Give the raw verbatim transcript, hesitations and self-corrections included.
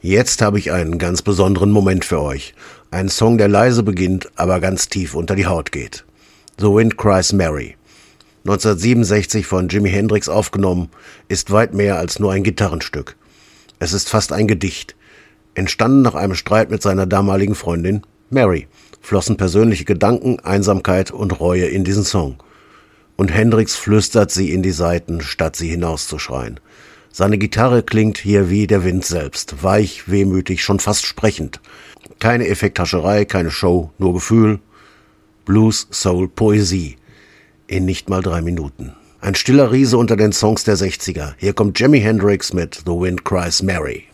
Jetzt habe ich einen ganz besonderen Moment für euch. Ein Song, der leise beginnt, aber ganz tief unter die Haut geht. The Wind Cries Mary. neunzehnhundertsiebenundsechzig von Jimi Hendrix aufgenommen, ist weit mehr als nur ein Gitarrenstück. Es ist fast ein Gedicht. Entstanden nach einem Streit mit seiner damaligen Freundin Mary, flossen persönliche Gedanken, Einsamkeit und Reue in diesen Song. Und Hendrix flüstert sie in die Saiten, statt sie hinauszuschreien. Seine Gitarre klingt hier wie der Wind selbst, weich, wehmütig, schon fast sprechend. Keine Effekthascherei, keine Show, nur Gefühl. Blues, Soul, Poesie. In nicht mal drei Minuten. Ein stiller Riese unter den Songs der sechziger. Hier kommt Jimi Hendrix mit The Wind Cries Mary.